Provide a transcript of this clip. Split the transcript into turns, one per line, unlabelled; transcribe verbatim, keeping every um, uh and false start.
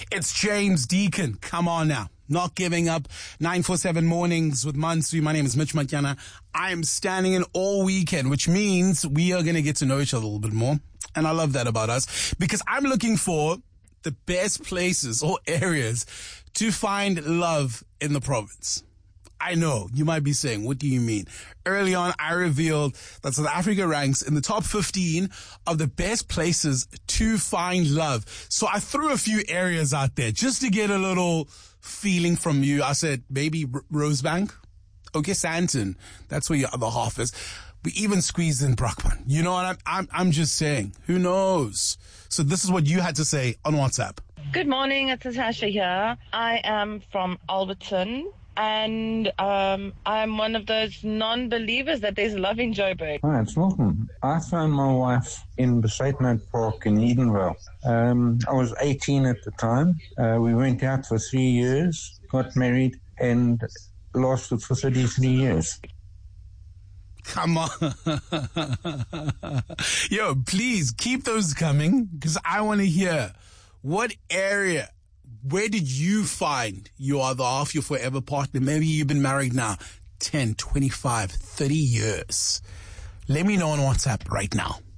It's James Deacon. Come on now. Not giving up. nine four seven mornings with Mansui. My name is Mitch Matyana. I am standing in all weekend, which means we are going to get to know each other a little bit more. And I love that about us because I'm looking for the best places or areas to find love in the province. I know, you might be saying, what do you mean? Early on, I revealed that South Africa ranks in the top fifteen of the best places to find love. So I threw a few areas out there just to get a little feeling from you. I said, maybe R- Rosebank? Okay, Sandton. That's where your other half is. We even squeezed in Brockman. You know what? I'm, I'm, I'm just saying, who knows? So this is what you had to say on WhatsApp.
Good morning, it's Natasha here. I am from Alberton. And um, I'm one of those non-believers that there's love in Joburg.
Hi, it's Milton. I found my wife in Besaidnout Park in Edenvale. Um, I was eighteen at the time. Uh, we went out for three years, got married, and lasted for thirty-three years.
Come on. Yo, please keep those coming because I want to hear what area. Where did you find your other half, your forever partner? Maybe you've been married now ten, twenty-five, thirty years. Let me know on WhatsApp right now.